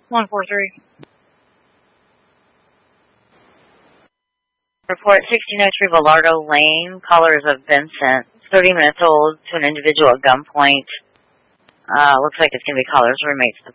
143. Report 1603 Villardo Lane. Callers of Vincent. 30 minutes old to an individual at gunpoint. Looks like it's going to be callers' roommates.